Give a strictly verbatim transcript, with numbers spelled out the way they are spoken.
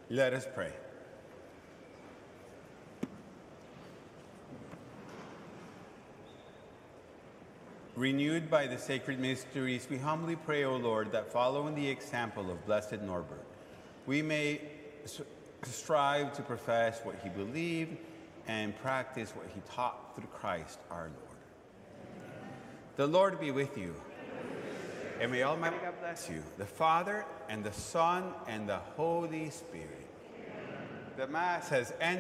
Let us pray. Renewed by the sacred mysteries, we humbly pray, O Lord, that following the example of Blessed Norbert, we may strive to profess what he believed and practice what he taught through Christ our Lord. The Lord be with you. And may Almighty God bless you, the Father, and the Son, and the Holy Spirit. The Mass has ended.